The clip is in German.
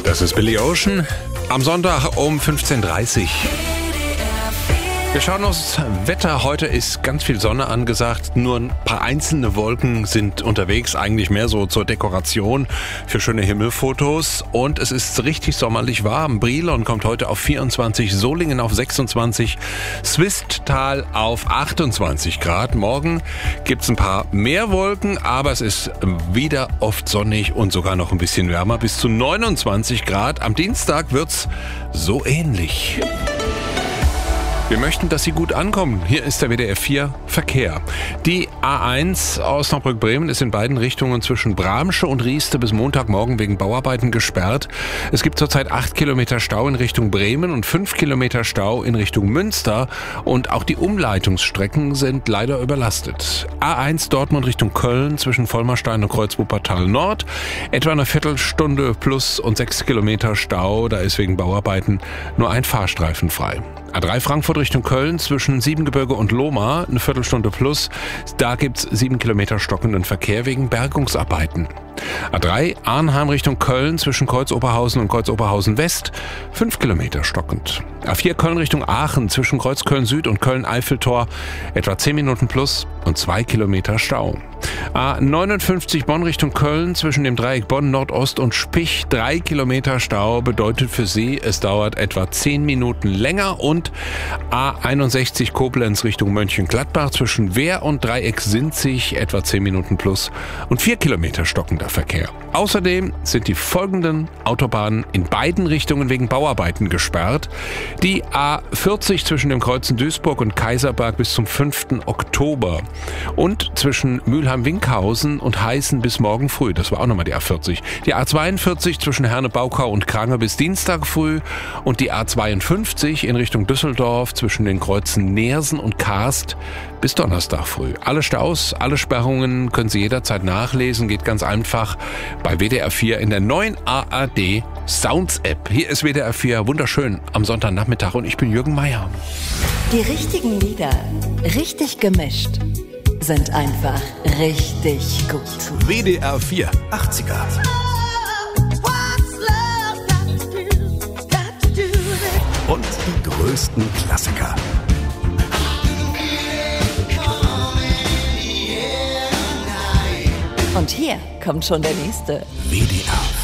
Das ist Billy Ocean am Sonntag um 15:30 Uhr. Wir schauen uns Wetter. Heute ist ganz viel Sonne angesagt. Nur ein paar einzelne Wolken sind unterwegs. Eigentlich mehr so zur Dekoration für schöne Himmelfotos. Und es ist richtig sommerlich warm. Brilon kommt heute auf 24, Solingen auf 26, Swisttal auf 28 Grad. Morgen gibt's ein paar mehr Wolken, aber es ist wieder oft sonnig und sogar noch ein bisschen wärmer. Bis zu 29 Grad. Am Dienstag wird's so ähnlich. Wir möchten, dass Sie gut ankommen. Hier ist der WDR 4 Verkehr. Die A1 Osnabrück-Bremen ist in beiden Richtungen zwischen Bramsche und Rieste bis Montagmorgen wegen Bauarbeiten gesperrt. Es gibt zurzeit 8 Kilometer Stau in Richtung Bremen und 5 Kilometer Stau in Richtung Münster. Und auch die Umleitungsstrecken sind leider überlastet. A1 Dortmund Richtung Köln zwischen Vollmerstein und Kreuz-Wuppertal Nord. Etwa eine Viertelstunde plus und 6 Kilometer Stau. Da ist wegen Bauarbeiten nur ein Fahrstreifen frei. A3 Frankfurt Richtung Köln zwischen Siebengebirge und Lohmar, eine Viertelstunde plus. Da gibt's 7 Kilometer stockenden Verkehr wegen Bergungsarbeiten. A3 Arnheim Richtung Köln zwischen Kreuz-Oberhausen und Kreuz-Oberhausen West, 5 Kilometer stockend. A4 Köln Richtung Aachen zwischen Kreuzköln Süd und Köln-Eiffeltor, etwa 10 Minuten plus und 2 Kilometer Stau. A59 Bonn Richtung Köln zwischen dem Dreieck Bonn Nordost und Spich, 3 Kilometer Stau bedeutet für Sie, es dauert etwa 10 Minuten länger. Und A61 Koblenz Richtung Mönchengladbach zwischen Wehr und Dreieck Sinzig, etwa 10 Minuten plus und 4 Kilometer stockender Verkehr. Außerdem sind die folgenden Autobahnen in beiden Richtungen wegen Bauarbeiten gesperrt. Die A40 zwischen dem Kreuzen Duisburg und Kaiserberg bis zum 5. Oktober und zwischen Mülheim-Winkhausen und Heißen bis morgen früh. Das war auch nochmal die A40. Die A42 zwischen Herne-Baukau und Krange bis Dienstag früh und die A52 in Richtung Düsseldorf zwischen den Kreuzen Neersen und Karst bis Donnerstag früh. Alle Staus, alle Sperrungen können Sie jederzeit nachlesen. Geht ganz einfach bei WDR 4 in der neuen ARD Sounds App. Hier ist WDR 4 wunderschön am Sonntagnachmittag und ich bin Jürgen Meier. Die richtigen Lieder, richtig gemischt, sind einfach richtig gut. WDR 4 80er. Und die größten Klassiker. Und hier kommt schon der nächste. WDR